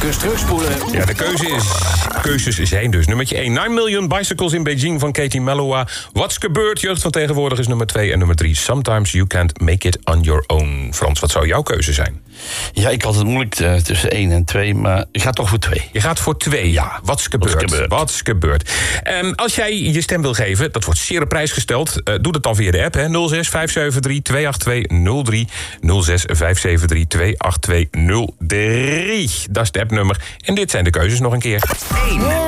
eens terugspoelen. Ja, de keuzes zijn dus nummertje 1. 9 Million Bicycles in Beijing van Katie Melua. What's Gebeurd, jeugd van tegenwoordig, is nummer 2. En nummer 3, Sometimes You Can't Make It On Your Own. Frans, wat zou jouw keuze zijn? Ja, ik had het moeilijk tussen 1 en 2, maar ik ga toch voor 2. Je gaat voor 2. Ja. What's gebeurd. Als jij je stem wil geven, dat wordt zeer op prijs gesteld. Doe dat dan via de app, hè. 06 573 282 03. 06 573 282 03. Dat is het appnummer. En dit zijn de keuzes nog een keer. 1.